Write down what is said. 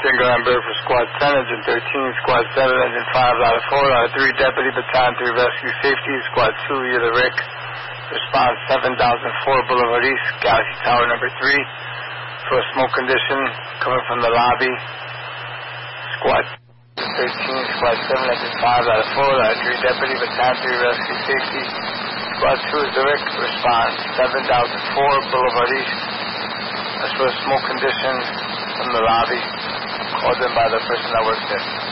Single number for Squad 10, Engine 13, Squad 7, Engine 5, out of 4, out of 3, Deputy Baton 3 Rescue Safety, Squad 2, you're the Rick. Response 7004 Boulevard East, Galaxy Tower number 3, for a smoke condition coming from the lobby. Squad 13, Squad 7, Engine 5, out of 4, out of 3, Deputy Baton 3 Rescue Safety, Squad 2 is the Rick. Response 7004 Boulevard East. That's for a smoke condition from the lobby, called in by the person that works there.